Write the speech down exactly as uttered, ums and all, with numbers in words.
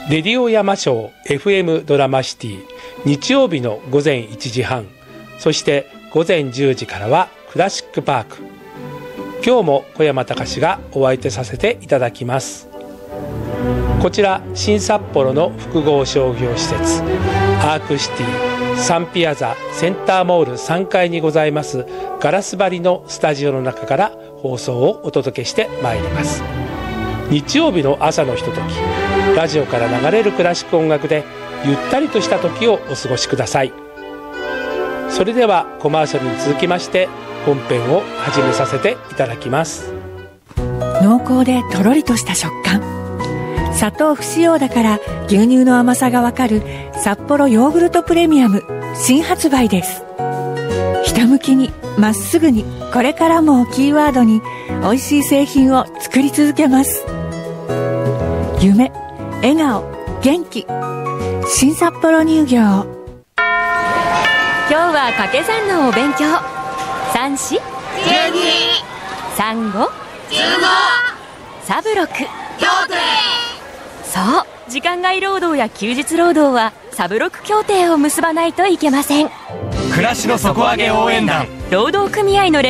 レディオ山椒 エフエム ドラマシティ、日曜日のごぜんいちじはん、そしてごぜんじゅうじからはクラシックパーク。今日も小山隆がお相手させていただきます。こちら新札幌の複合商業施設アークシティサンピアザセンターモールさんがいにございますガラス張りのスタジオの中から放送をお届けしてまいります。日曜日の朝のひととき、ラジオから流れるクラシック音楽でゆったりとした時をお過ごしください。それではコマーシャルに続きまして本編を始めさせていただきます。 濃厚でとろりとした食感、砂糖不使用だから牛乳の甘さがわかる札幌ヨーグルトプレミアム新発売です。ひたむきにまっすぐに、これからもキーワードに美味しい製品を作り続けます。夢、笑顔、元気、新札幌乳業。 今日は掛け算のお勉強。三四十二、三五十五、サブロク、そう、時間外労働や休日労働はサブロク協定を結ばないといけません。 暮らしの底上げ応援団、 労働組合の連